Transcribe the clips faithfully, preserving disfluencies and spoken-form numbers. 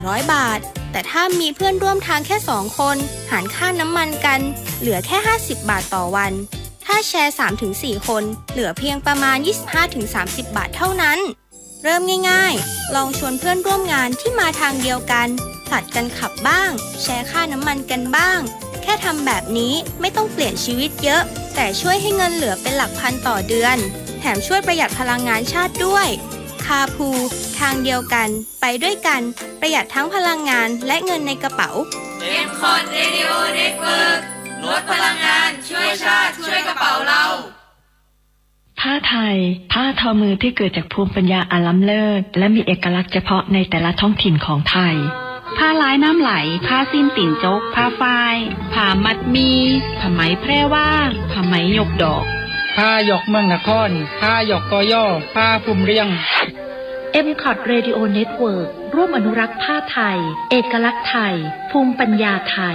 ร้อยบาทแต่ถ้ามีเพื่อนร่วมทางแค่สองคนหารค่าน้ำมันกันเหลือแค่ห้าสิบบาทต่อวันถ้าแชร์ สามถึงสี่ คนเหลือเพียงประมาณ ยี่สิบห้าถึงสามสิบ บาทเท่านั้นเริ่มง่ายๆลองชวนเพื่อนร่วมงานที่มาทางเดียวกันผลัดกันขับบ้างแชร์ค่าน้ำมันกันบ้างแค่ทำแบบนี้ไม่ต้องเปลี่ยนชีวิตเยอะแต่ช่วยให้เงินเหลือเป็นหลักพันต่อเดือนแถมช่วยประหยัดพลังงานชาติด้วยคาพูทางเดียวกันไปด้วยกันประหยัดทั้งพลังงานและเงินในกระเป๋าเอ็ม คอท Radio Network ลดพลังงานช่วยชาติช่วยกระเป๋าเราผ้าไทยผ้าทอมือที่เกิดจากภูมิปัญญาอันล้ำเลิศและมีเอกลักษณ์เฉพาะในแต่ละท้องถิ่นของไทยผ้าลายน้ำไหลผ้าสิ้นติ่นจกผ้าฝ้ายผ้ามัดมีผ้าไหมแพร่ว่าผ้าไหมหยกดอกผ้าหยกเมืองนครผ้าหยกกอย่อผ้าภูมิเรียงเอ็ม คอท Radio Network ร่วมอนุรักษ์ผ้าไทยเอกลักษณ์ไทยภูมิปัญญาไทย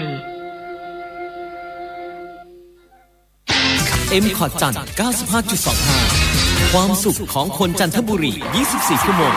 เอ็ม คอท จันทร์ เก้าสิบห้าจุดสองห้า ความสุขของคนจันทบุรียี่สิบสี่ชั่วโมง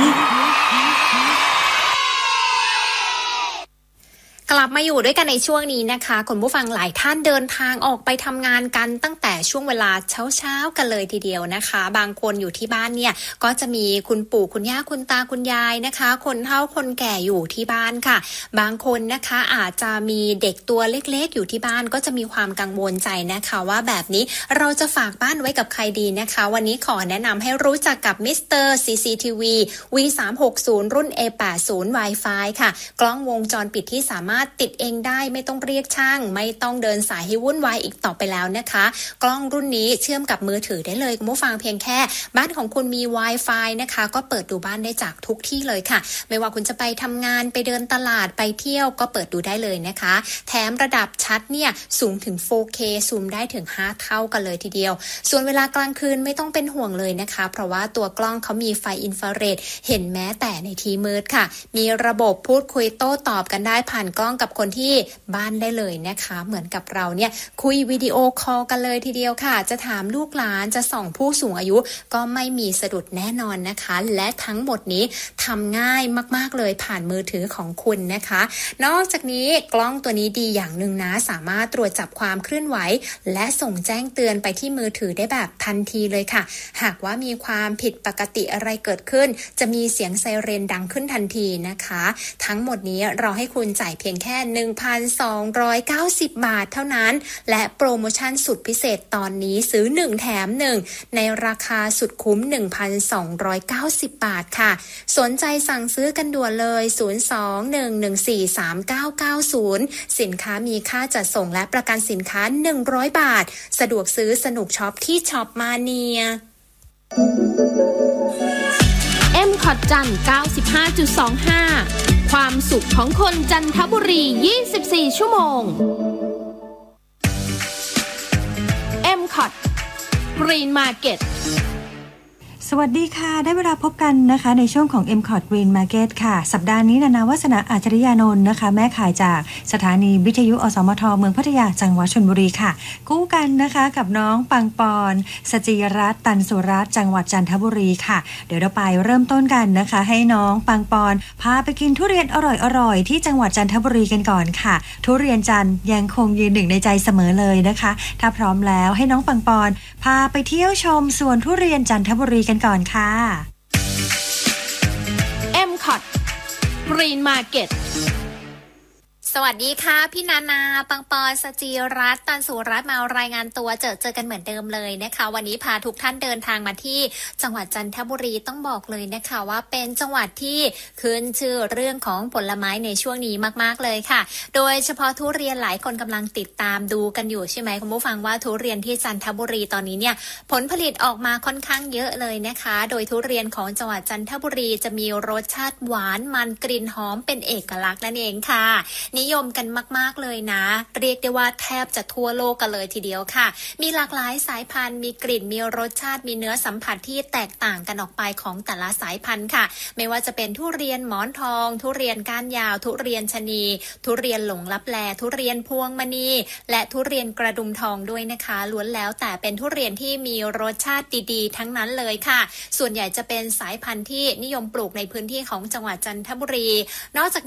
กลับมาอยู่ด้วยกันในช่วงนี้นะคะคุณผู้ฟังหลายท่านเดินทางออกไปทำงานกันตั้งแต่ช่วงเวลาเช้าๆกันเลยทีเดียวนะคะบางคนอยู่ที่บ้านเนี่ยก็จะมีคุณปู่คุณย่าคุณตาคุณยายนะคะคนเฒ่าคนแก่อยู่ที่บ้านค่ะบางคนนะคะอาจจะมีเด็กตัวเล็กๆอยู่ที่บ้านก็จะมีความกังวลใจนะคะว่าแบบนี้เราจะฝากบ้านไว้กับใครดีนะคะวันนี้ขอแนะนำให้รู้จักกับมิสเตอร์ ซี ซี ที วี วี สามหกศูนย์ รุ่น เอ แปดสิบ Wi-Fi ค่ะกล้องวงจรปิดที่สามารถติดเองได้ไม่ต้องเรียกช่างไม่ต้องเดินสายให้วุ่นวายอีกต่อไปแล้วนะคะกล้องรุ่นนี้เชื่อมกับมือถือได้เลยคุณผู้ฟังเพียงแค่บ้านของคุณมี Wi-Fi นะคะก็เปิดดูบ้านได้จากทุกที่เลยค่ะไม่ว่าคุณจะไปทำงานไปเดินตลาดไปเที่ยวก็เปิดดูได้เลยนะคะแถมระดับชัดเนี่ยสูงถึง โฟร์เค ซูมได้ถึงห้าเท่ากันเลยทีเดียวส่วนเวลากลางคืนไม่ต้องเป็นห่วงเลยนะคะเพราะว่าตัวกล้องเขามีไฟอินฟราเรดเห็นแม้แต่ในที่มืดค่ะมีระบบพูดคุยโต้ตอบกันได้ผ่านกล้องกับคนที่บ้านได้เลยนะคะเหมือนกับเราเนี่ยคุยวิดีโอคอลกันเลยทีเดียวค่ะจะถามลูกหลานจะส่องผู้สูงอายุก็ไม่มีสะดุดแน่นอนนะคะและทั้งหมดนี้ทำง่ายมากๆเลยผ่านมือถือของคุณนะคะนอกจากนี้กล้องตัวนี้ดีอย่างหนึ่งนะสามารถตรวจจับความเคลื่อนไหวและส่งแจ้งเตือนไปที่มือถือได้แบบทันทีเลยค่ะหากว่ามีความผิดปกติอะไรเกิดขึ้นจะมีเสียงไซเรนดังขึ้นทันทีนะคะทั้งหมดนี้เราให้คุณจ่ายเพียงแค่ หนึ่งพันสองร้อยเก้าสิบ บาทเท่านั้นและโปรโมชั่นสุดพิเศษตอนนี้ซื้อหนึ่งแถมหนึ่งในราคาสุดคุ้ม หนึ่งพันสองร้อยเก้าสิบ บาทค่ะสนใจสั่งซื้อกันด่วนเลยศูนย์ สอง หนึ่ง หนึ่ง สี่ สาม เก้า เก้า ศูนย์สินค้ามีค่าจัดส่งและประกันสินค้าหนึ่งร้อยบาทสะดวกซื้อสนุกช็อปที่ช็อปมาเนียเอ็ม คอท จันทร์ เก้าสิบห้าจุดสองห้า ความสุขของคนจันทบุรียี่สิบสี่ชั่วโมง เอ็ม คอท Green Market สวัสดีค่ะได้เวลาพบกันนะคะในช่วงของ เอ็ม คอท Green Market ค่ะสัปดาห์นี้นานาวัฒนาอาจริยานนท์นะคะแม่ขายจากสถานีวิทยุอสมทเมืองพัทยาจังหวัดชลบุรีค่ะคู่กันนะคะกับน้องปังปอนสจิรัตน์ตันสุรัตน์จังหวัดจันทบุรีค่ะเดี๋ยวเราไปเริ่มต้นกันนะคะให้น้องปังปอนพาไปกินทุเรียนอร่อยๆที่จังหวัดจันทบุรีกันก่อนค่ะทุเรียนจันทร์ยังคงยืนหนึ่งในใจเสมอเลยนะคะถ้าพร้อมแล้วให้น้องปังปอนพาไปเที่ยวชมสวนทุเรียนจันทบุรีกันก่อนค่ะเอ็ม คอท Green Market สวัสดีค่ะพี่นานาปังปอนสจิรัตน์ตันสุรัตน์มารายงานตัวเจอเจอกันเหมือนเดิมเลยนะคะวันนี้พาทุกท่านเดินทางมาที่จังหวัดจันทบุรีต้องบอกเลยนะคะว่าเป็นจังหวัดที่ขึ้นชื่อเรื่องของผลไม้ในช่วงนี้มากๆเลยค่ะโดยเฉพาะทุเรียนหลายคนกำลังติดตามดูกันอยู่ใช่ไหมคุณผู้ฟังว่าทุเรียนที่จันทบุรีตอนนี้เนี่ยผลผลิตออกมาค่อนข้างเยอะเลยนะคะโดยทุเรียนของจังหวัดจันทบุรีจะมีรสชาติหวานมันกลิ่นหอมเป็นเอกลักษณ์นั่นเองค่ะนิยมกันมากๆเลยนะเรียกได้ว่าแทบจะทั่วโลกกันเลยทีเดียวค่ะมีหลากหลายสายพันธุ์มีกลิ่นมีรสชาติมีเนื้อสัมผัสที่แตกต่างกันออกไปของแต่ละสายพันธุ์ค่ะไม่ว่าจะเป็นทุเรียนหมอนทองทุเรียนก้านยาวทุเรียนชะนีทุเรียนหลงลับแลทุเรียนพวงมณีและทุเรียนกระดุมทองด้วยนะคะล้วนแล้วแต่เป็นทุเรียนที่มีรสชาติดีๆทั้งนั้นเลยค่ะส่วนใหญ่จะเป็นสายพันธุ์ที่นิยมปลูกในพื้นที่ของจังหวัดจันทบุรีนอกจาก